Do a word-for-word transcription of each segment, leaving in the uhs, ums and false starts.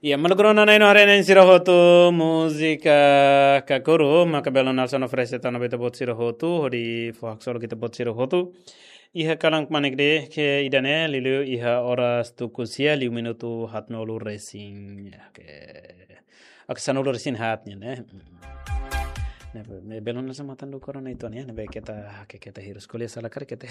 Ya malgrona naino harenen sirohotu musika kakuru maka belon alson ofrese tano beta bot sirohotu hodi fohaksol kita bot sirohotu iha kalang manik de ke idane lilu iha oras tukusia liu minutu hatnolu racing ke aksanolu racing hatnya ne ne belon alson matan lu corona itu ne ne kita ke kita hirus kuliah salah kar kita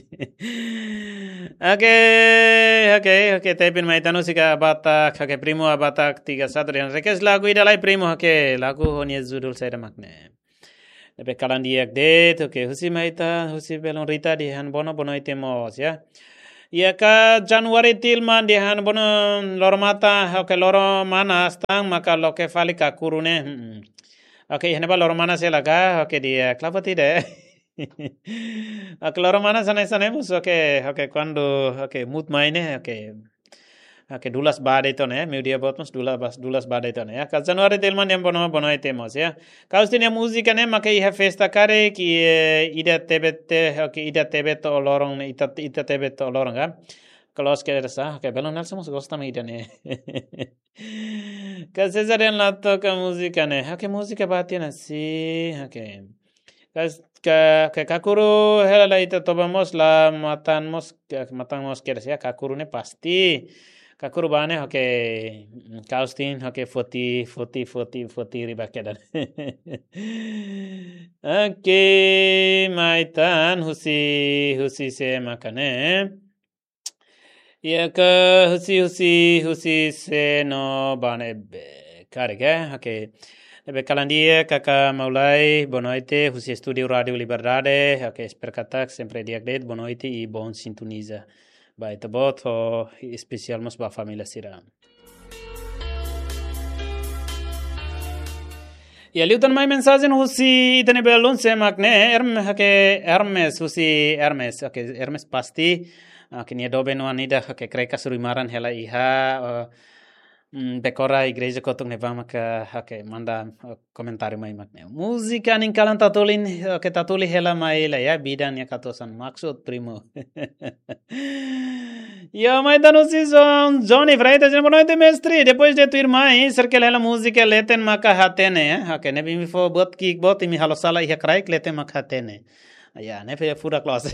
Oke, oke, oke. Tapi maitanu sika batak, oke primo batak tiga satu dan rekes lagu idalai primo oke lagu honia judul saya makne. Tapi kalan diak det, oke husi maita, husi belon rita di han bono bono itemos ya. Ya ka Januari tilman di han bono loro mata, oke loro mana stang maka loke fali ka kurune. Oke, hene ba loro mana selaga, oke dia klapati deh. Claro, mana sana sana mus oke oke cuando oke mood maine oke oke dulas bade itu ne meu dia bot mus dulas dulas bade itu ne ya ka januari telman yang bono bono itemos ya ka ustin musika ne maka iha festa kare ki ida tebete oke ida tebete olorong ne ita ita tebete olorong ga kalau sekali rasa oke belum nal mus gosta me ida ne ka cesarian lato ka musika ne oke musika batiana si oke ka ka kakuru hela la ita tobamos la matan mos matan mos quieres ya kakuru ne pasti kakuru bane oke kaustin oke foti foti foti foti riba kedan oke maitan husi husi se makane ya ka husi husi husi se no bane karega oke Ebe kalandia kaka maulai bonoite husi studio Radio Liberdade oke esperkatak sempre diagdet bonoite i bon sintoniza ba ito bot ho especial mos ba familia sira Ya liutan mai mensajen husi itane belon se makne erm hake Hermes husi Hermes oke Hermes pasti oke nia dobe no anida oke kreka surimaran hela iha Bekora igreja kotung neva maka oke manda komentari mai makne musika ning kalan tatulin oke tatuli hela mai la ya bidan ya katosan maksud primo Ya mai danu season Johnny Freita jen bonoite mestre depois de tu irmã cerca hela música leten maka hatene oke ne bimi fo bot kick bot mi halo sala ia kraik leten maka hatene ya ne fe fura class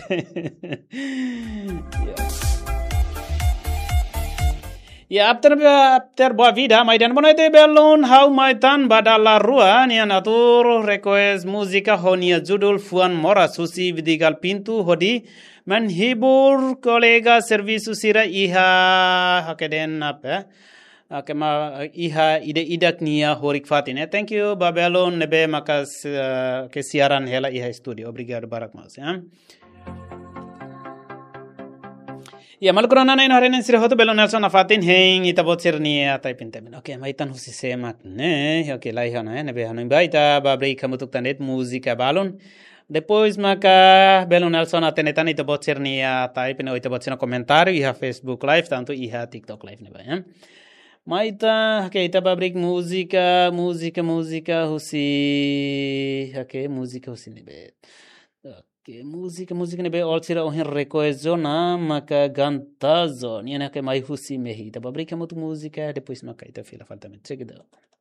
Ya after after boa vida maidan bonoite belon how maitan badala rua nian atur request musika honia judul fuan mora susi vidigal pintu hodi menhibur kolega servisu sira iha hakeden apa akema iha ide idak nia horik fatine thank you babelon nebe makas uh, ke siaran hela iha studio obrigado barak mas ya Ya malgrona nain harenen sir hoto belon nelson afatin hein ita bot sir ni atai pintemen oke maitan husi semak ne oke lai hana ne be hanu baita babrei kamutuk tanet musika balon depois maka belon nelson atenetan ita bot sir ni atai pin ita bot sir comentário iha Facebook live tanto iha TikTok live ne ba ya maita oke ita babrei musika musika musika husi oke musika husi ne be que música música ne be all sira ohen rekoezo na maka gantazo ni na ke mai husi mehi ta babrika mutu música depois maka ita fila faltamente seguido